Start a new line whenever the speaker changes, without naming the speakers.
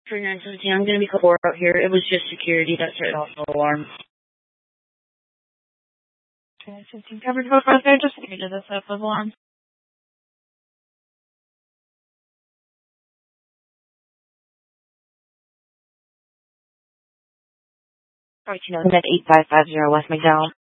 For 917, I'm going to be called out here. It was just security that set off the alarm. 917 covered code right there, just to the set of alarm. Alright, you know, at 8550 West McDowell.